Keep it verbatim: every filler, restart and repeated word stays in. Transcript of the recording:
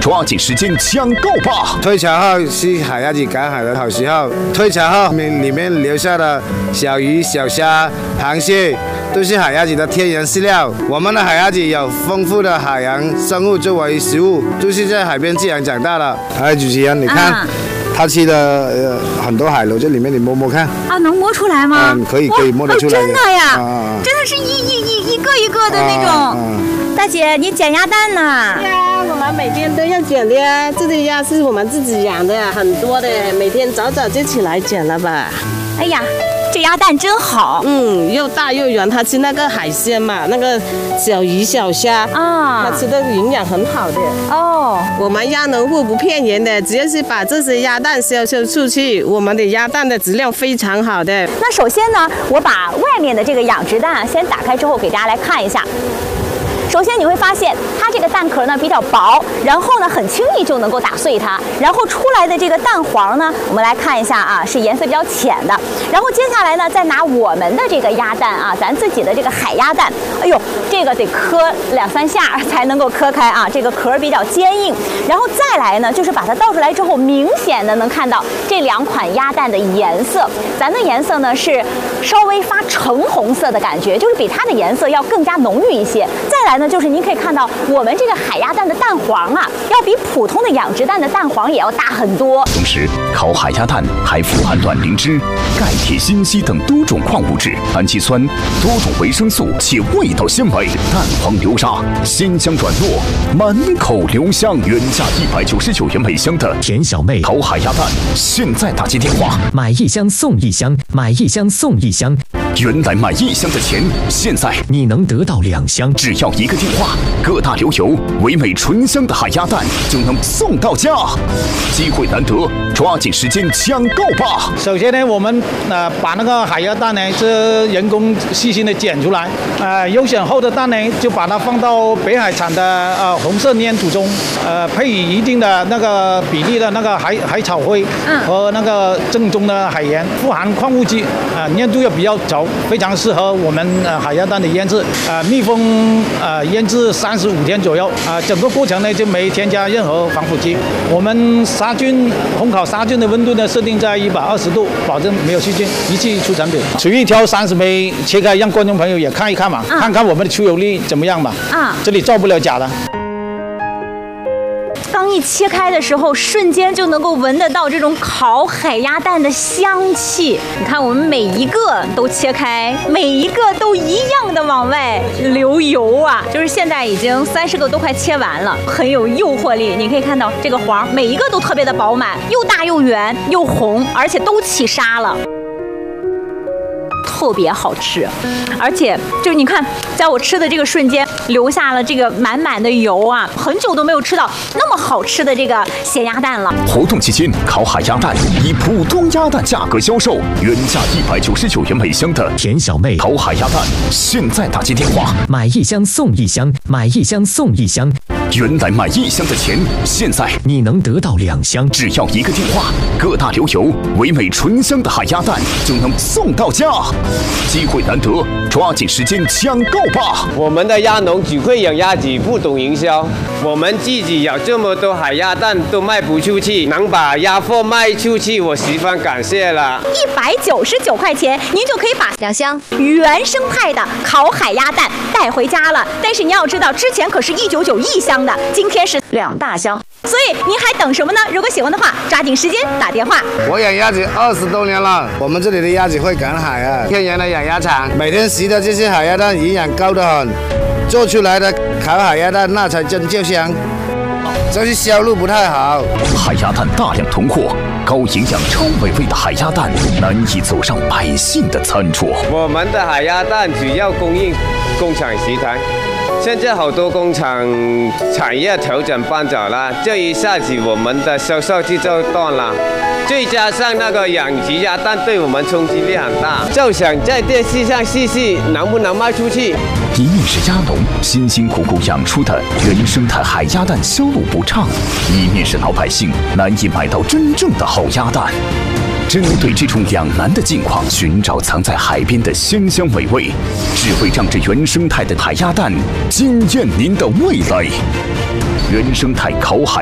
抓紧时间抢购吧！ 退潮后是海鸭子赶海的好时候，退潮后里面留下的小鱼、小虾、螃蟹都是海鸭子的天然饲料。我们的海鸭子有丰富的海洋生物作为食物，都是在海边自然长大的。哎，主持人，你看。啊它吃的呃很多海螺在里面，你摸摸看啊，能摸出来吗？ 嗯，可以可以摸得出来的。 哦，真的呀， 啊、 真的是一一一一个一个的那种。啊啊、大姐，你捡鸭蛋呢？ 对呀，我们每天都要捡的呀。这个鸭是我们自己养的，很多的，每天早早就起来捡了吧。 哎呀。这鸭蛋真好， 嗯，又大又圆。它吃那个海鲜嘛，那个小鱼小虾啊，它吃的营养很好的哦。我们鸭农户不骗人的，只要是把这些鸭蛋销售出去，我们的鸭蛋的质量非常好的。 那首先呢，我把外面的这个养殖蛋啊先打开之后，给大家来看一下。首先你会发现它这个蛋壳呢比较薄，然后呢很轻易就能够打碎它，然后出来的这个蛋黄呢，我们来看一下啊，是颜色比较浅的。然后接下来呢，再拿我们的这个鸭蛋啊，咱自己的这个海鸭蛋，哎呦，这个得磕两三下才能够磕开啊，这个壳比较坚硬。然后再来呢，就是把它倒出来之后，明显的能看到这两款鸭蛋的颜色，咱的颜色呢是稍微发橙红色的感觉，就是比它的颜色要更加浓郁一些。再来呢，就是您可以看到我们这个海鸭蛋的蛋黄啊，要比普通的养殖蛋的蛋黄也要大很多。 同时，烤海鸭蛋还富含卵磷脂、钙、铁、锌、硒等多种矿物质、氨基酸、多种维生素，且味道鲜美，蛋黄流沙，鲜香软糯，满口留香。原价一百九十九元每箱的田小妹烤海鸭蛋，现在打接电话， 买一箱送一箱，买一箱送一箱。 原来买一箱的钱，现在你能得到两箱， 只要一个电话，各大流油唯美纯香的海鸭蛋就能送到家。机会难得，抓紧时间抢购吧！ 首先呢，我们呃把那个海鸭蛋呢，这人工细心的剪出来，呃优选后的蛋呢，就把它放到北海产的呃红色粘土中，呃配以一定的那个比例的那个海海草灰和那个正宗的海盐，富含矿物质，呃粘度又比较稠。非常适合我们呃海鸭蛋的腌制，呃密封呃腌制三十五天左右，啊、呃、整个过程呢就没添加任何防腐剂。我们杀菌烘烤杀菌的温度呢设定在一百二十度，保证没有细菌，一气出成品。随意挑三十枚切开，让观众朋友也看一看嘛，啊、看看我们的出油率怎么样嘛。啊，这里造不了假的。 刚一切开的时候，瞬间就能够闻得到这种烤海鸭蛋的香气。你看，我们每一个都切开，每一个都一样的往外流油啊！就是现在已经三十个都快切完了，很有诱惑力。你可以看到这个黄，每一个都特别的饱满，又大又圆又红，而且都起沙了。特别好吃，而且就是你看，在我吃的这个瞬间，留下了这个满满的油啊！很久都没有吃到那么好吃的这个咸鸭蛋了。 活动期间，烤海鸭蛋以普通鸭蛋价格销售，原价一百九十九元每箱的田小妹烤海鸭蛋，现在打接电话， 买一箱送一箱，买一箱送一箱。 原来买一箱的钱，现在你能得到两箱， 只要一个电话，各大流油唯美纯香的海鸭蛋就能送到家。机会难得，抓紧时间抢购吧！ 我们的鸭农只会养鸭子，不懂营销。我们自己养这么多海鸭蛋都卖不出去，能把鸭货卖出去，我十分感谢了。 一百九十九块钱，您就可以把两箱原生态的烤海鸭蛋带回家了。但是你要知道，之前可是一九九一箱的，今天是两大箱。所以您还等什么呢？如果喜欢的话，抓紧时间打电话。 我养鸭子二十多年了，我们这里的鸭子会赶海啊，天然的养鸭场，每天食的这些海鸭蛋营养高得很，做出来的烤海鸭蛋那才真就香。就是销路不太好。 海鸭蛋大量囤货，高营养超美味的海鸭蛋难以走上百姓的餐桌。 我们的海鸭蛋主要供应工厂食堂。现在好多工厂产业调整搬走了，这一下子我们的销售就断了。再加上那个养殖鸭蛋对我们冲击力很大，就想在电视上试试能不能卖出去。 一面是鸭农辛辛苦苦养出的原生态海鸭蛋销路不畅，一面是老百姓难以买到真正的好鸭蛋。针对这种两难的境况，寻找藏在海边的鲜香美味，只会让这原生态的海鸭蛋惊艳您的味蕾。原生态烤海